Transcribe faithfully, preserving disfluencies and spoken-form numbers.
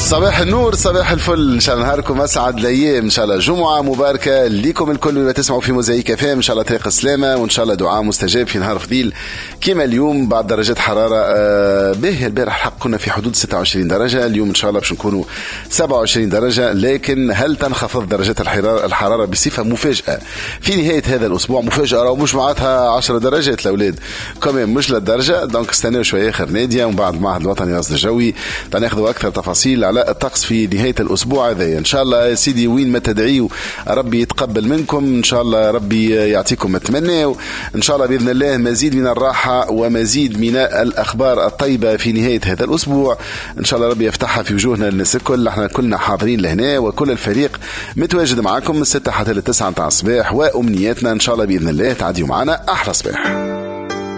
صباح النور، صباح الفل، ان شاء الله نهاركم اسعد الايام، ان شاء الله جمعه مباركه ليكم الكل اللي تسمعوا في موزايك فام، ان شاء الله طريق السلامه، وان شاء الله دعاء مستجاب في نهار فضيل كما اليوم. بعد درجات حراره آه باهيه، البارح الحق كنا في حدود ستة وعشرين درجه، اليوم ان شاء الله باش نكونوا سبعة وعشرين درجه، لكن هل تنخفض درجات الحراره الحراره بصفه مفاجاه في نهايه هذا الاسبوع؟ مفاجاه راهو مش معناتها عشرة درجات الاولاد، كمان مش للدرجه، دونك استناو شويه اخر ناديه، ومن بعد المعهد الوطني للرصد الجوي تناخذوا اكثر تفاصيل على الطقس في نهاية الأسبوع هذا. إن شاء الله يا سيدي وين ما تدعيوا ربي يتقبل منكم، إن شاء الله ربي يعطيكم ما تمنوا، إن شاء الله بإذن الله مزيد من الراحة ومزيد من الأخبار الطيبة في نهاية هذا الأسبوع، إن شاء الله ربي يفتحها في وجوهنا الناس الكل. احنا كلنا حاضرين لهنا وكل الفريق متواجد معكم من الستة حتى للتسعة متاع الصباح، وأمنياتنا إن شاء الله بإذن الله تعديوا معنا أحلى صباح.